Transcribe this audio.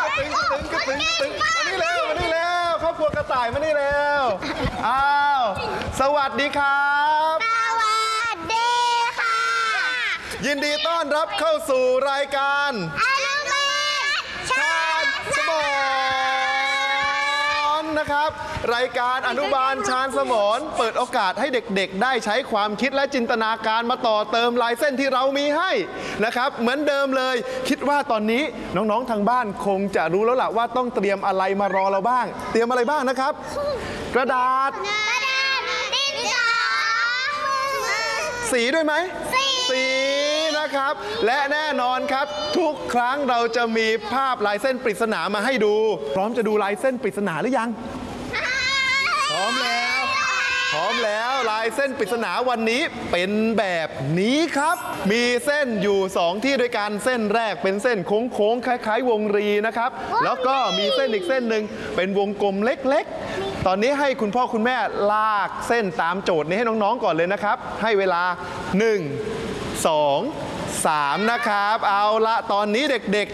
ตึงมานี่เร็วครอบครัวกระต่ายมานี่เร็วอ้าวสวัสดีครับสวัสดีค่ะยินดีต้อนรับเข้าสู่รายการอนุบาลชาญสมรนะครับรายการอนุบาลชาญสมรเปิดโอกาสให้เด็กๆได้ใช้ความคิดและจินตนาการมาต่อเติมลายเส้นที่เรามีให้นะครับเหมือนเดิมเลยคิดว่าตอนนี้น้องๆทางบ้านคงจะรู้แล้วล่ะว่าต้องเตรียมอะไรมารอเราบ้างเตรียมอะไรบ้างนะครับกระดาษดินสอสีด้วยไหมสีนะครับและแน่นอนครับทุกครั้งเราจะมีภาพลายเส้นปริศนามาให้ดูพร้อมจะดูลายเส้นปริศนาหรือยังพร้อมแล้วลายเส้นปริศนาวันนี้เป็นแบบนี้ครับมีเส้นอยู่2ที่ด้วยกันเส้นแรกเป็นเส้นโค้งๆคล้ายๆวงรีนะครับแล้วก็มีเส้นอีกเส้นหนึ่งเป็นวงกลมเล็กๆตอนนี้ให้คุณพ่อคุณแม่ลากเส้นตามโจทย์นี้ให้น้องๆก่อนเลยนะครับให้เวลา1 2 3นะครับเอาละตอนนี้เด็ก